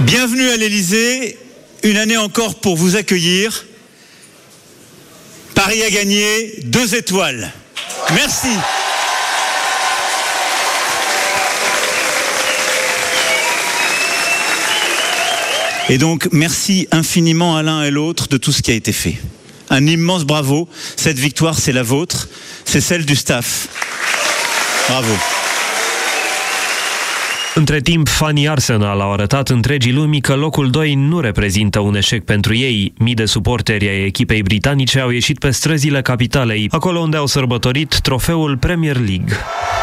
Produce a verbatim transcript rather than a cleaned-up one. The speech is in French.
Bienvenue à l'Élysée, une année encore pour vous accueillir. Paris a gagné deux étoiles. Merci. Et donc, merci infiniment à l'un et l'autre de tout ce qui a été fait. Un immense bravo. Cette victoire, c'est la vôtre. C'est celle du staff. Bravo. Între timp, fanii Arsenal au arătat întregii lumii că locul doi nu reprezintă un eșec pentru ei. Mii de suporteri ai echipei britanice au ieșit pe străzile capitalei, acolo unde au sărbătorit trofeul Premier League.